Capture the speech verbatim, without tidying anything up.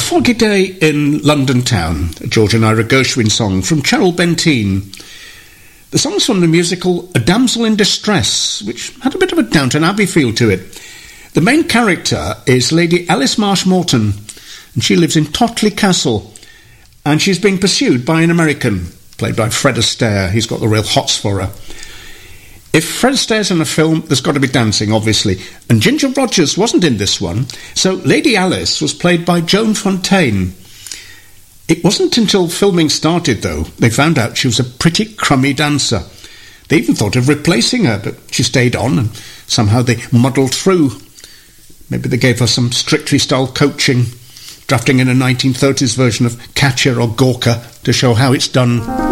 foggy day in London town, a George and Ira Gershwin song from Cheryl Benteen. The song's from the musical A Damsel in Distress, which had a bit of a Downton Abbey feel to it. The main character is Lady Alice Marsh-Morton, and she lives in Totley Castle, and she's being pursued by an American, played by Fred Astaire. He's got the real hots for her. If Fred Astaire's in a film, there's got to be dancing, obviously. And Ginger Rogers wasn't in this one, so Lady Alice was played by Joan Fontaine. It wasn't until filming started, though, they found out she was a pretty crummy dancer. They even thought of replacing her, but she stayed on, and somehow they muddled through. Maybe they gave her some Strictly-style coaching, drafting in a nineteen thirties version of Katya or Gorka to show how it's done.